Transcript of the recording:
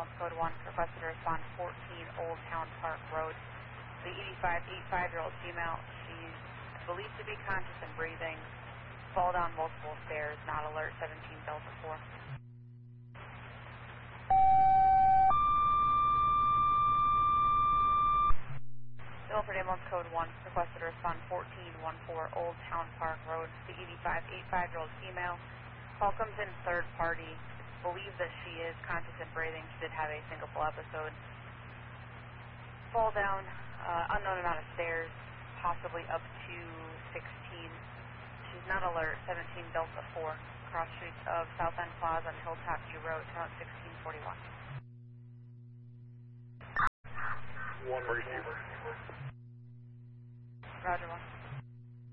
ambulance code 1, requested to respond 14 Old Town Park Road. The 85-year-old female, she's believed to be conscious and breathing. Fall down multiple stairs, not alert, 17 Delta 4. Milford ambulance code 1, requested to respond 1414 Old Town Park Road. The 85-year-old female. Call comes in third party. Believes that she is conscious and breathing. She did have a single-full episode. Fall down, unknown amount of stairs, possibly up to 16. She's not alert, 17 Delta 4. Cross streets of South End Plaza on Hilltop View Road, turn 1641. 1 receiver. Roger 1.